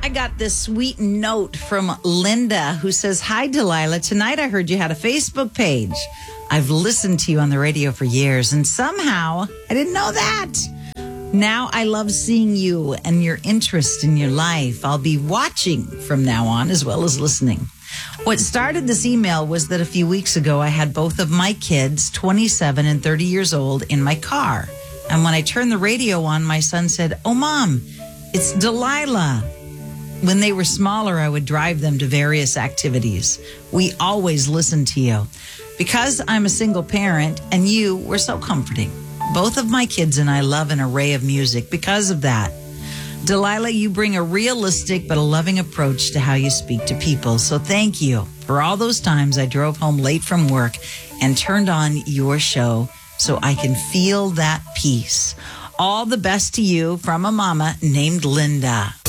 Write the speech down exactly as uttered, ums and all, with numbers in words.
I got this sweet note from Linda who says, "Hi, Delilah. Tonight I heard you had a Facebook page. I've listened to you on the radio for years, and somehow I didn't know that. Now I love seeing you and your interest in your life. I'll be watching from now on as well as listening." What started this email was that a few weeks ago I had both of my kids, twenty-seven and thirty years old, in my car. And when I turned the radio on, my son said, "Oh, Mom, it's Delilah." When they were smaller, I would drive them to various activities. We always listened to you. Because I'm a single parent and you were so comforting. Both of my kids and I love an array of music because of that. Delilah, you bring a realistic but a loving approach to how you speak to people. So thank you for all those times I drove home late from work and turned on your show so I can feel that peace. All the best to you from a mama named Linda.